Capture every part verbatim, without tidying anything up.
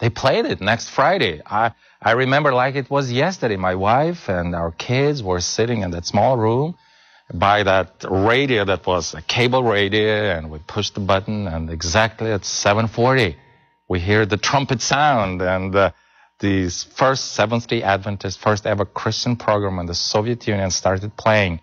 They played it next Friday. I, I remember like it was yesterday. My wife and our kids were sitting in that small room by that radio that was a cable radio, and we pushed the button, and exactly at seven forty, we hear the trumpet sound, and uh, the first Seventh-day Adventist, first ever Christian program in the Soviet Union started playing.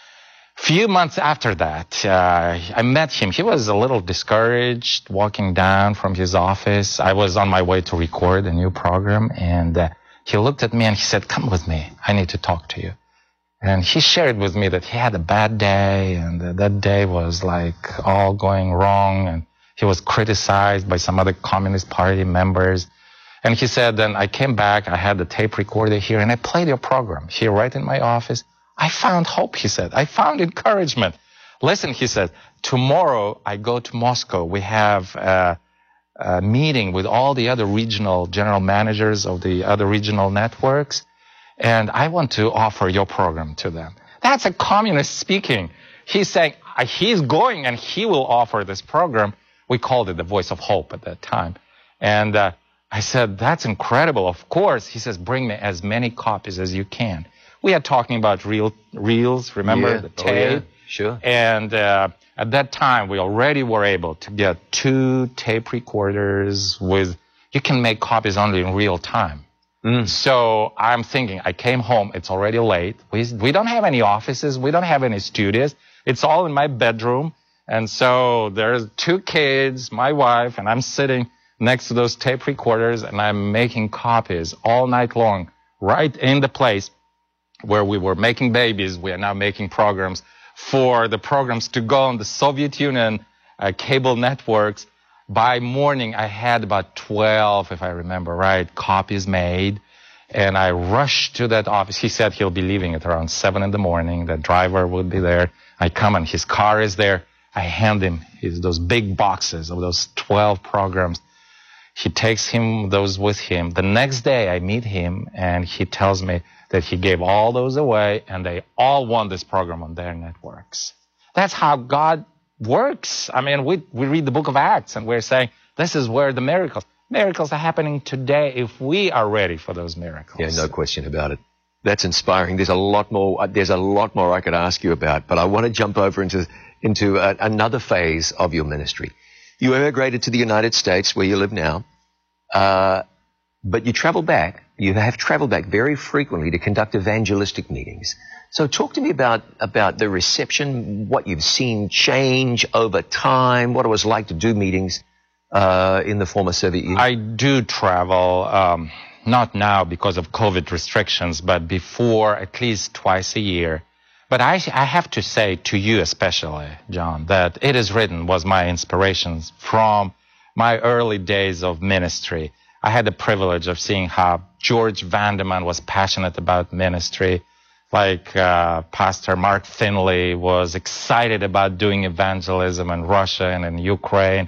Few months after that, uh, I met him. He was a little discouraged walking down from his office. I was on my way to record a new program, and uh, he looked at me and he said, "Come with me. I need to talk to you." And he shared with me that he had a bad day, and uh, that day was like all going wrong, and he was criticized by some other Communist Party members. And he said, then I came back, I had the tape recorder here, and I played your program here right in my office. I found hope, he said. I found encouragement. Listen, he said, tomorrow I go to Moscow. We have a, a meeting with all the other regional general managers of the other regional networks, and I want to offer your program to them. That's a communist speaking. He's saying he's going and he will offer this program. We called it the Voice of Hope at that time. And uh, I said, that's incredible. Of course. He says, bring me as many copies as you can. We are talking about reel, reels, remember, yeah. the tape. Oh, yeah. Sure. And uh, at that time, we already were able to get two tape recorders with, you can make copies only in real time. Mm. So I'm thinking, I came home, it's already late. We, we don't have any offices, we don't have any studios. It's all in my bedroom. And so there's two kids, my wife, and I'm sitting next to those tape recorders, and I'm making copies all night long, right in the place where we were making babies. We are now making programs for the programs to go on the Soviet Union uh, cable networks. By morning, I had about twelve, if I remember right, copies made. And I rushed to that office. He said he'll be leaving at around seven in the morning. The driver would be there. I come and his car is there. I hand him his, those big boxes of those twelve programs. He takes him those with him. The next day, I meet him, and he tells me that he gave all those away, and they all won this program on their networks. That's how God works. I mean, we, we read the book of Acts, and we're saying, this is where the miracles, miracles are happening today if we are ready for those miracles. Yeah, no question about it. That's inspiring. There's a lot more, there's a lot more I could ask you about, but I want to jump over into, into a, another phase of your ministry. You emigrated to the United States, where you live now, uh, but you travel back, you have traveled back very frequently to conduct evangelistic meetings. So talk to me about, about the reception, what you've seen change over time, what it was like to do meetings uh, in the former Soviet Union. I do travel, um, not now because of COVID restrictions, but before at least twice a year. But I, I have to say to you especially, John, that It Is Written was my inspiration from my early days of ministry. I had the privilege of seeing how George Vanderman was passionate about ministry, like uh, Pastor Mark Finley was excited about doing evangelism in Russia and in Ukraine,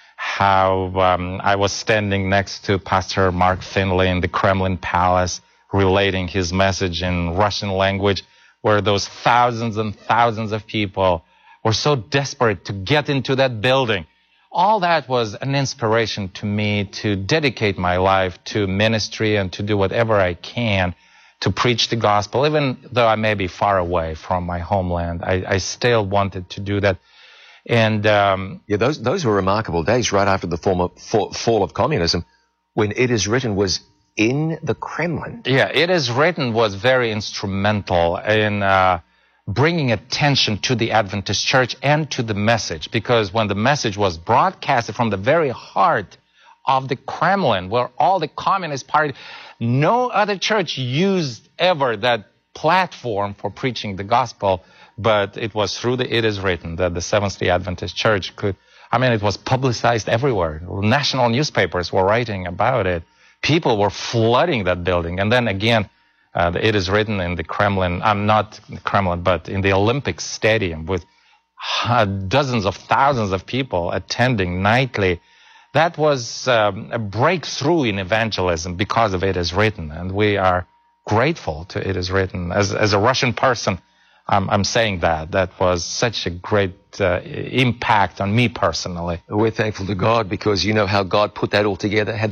how um, I was standing next to Pastor Mark Finley in the Kremlin Palace relating his message in Russian language, where those thousands and thousands of people were so desperate to get into that building. All that was an inspiration to me to dedicate my life to ministry and to do whatever I can to preach the gospel. Even though I may be far away from my homeland, I, I still wanted to do that. And um, yeah, those those were remarkable days right after the former, fall, fall of communism, when It Is Written was in the Kremlin. Yeah, It Is Written was very instrumental in uh, bringing attention to the Adventist Church and to the message, because when the message was broadcasted from the very heart of the Kremlin, where all the Communist Party, no other church used ever that platform for preaching the gospel, but it was through the It Is Written that the Seventh-day Adventist Church could, I mean, it was publicized everywhere. National newspapers were writing about it. People were flooding that building. And then again, Uh, It Is Written in the Kremlin, I'm not in the Kremlin, but in the Olympic Stadium with uh, dozens of thousands of people attending nightly. That was um, a breakthrough in evangelism because of It Is Written. And we are grateful to It Is Written. As, as a Russian person, I'm, I'm saying that. That was such a great uh, impact on me personally. We're thankful to God because you know how God put that all together, had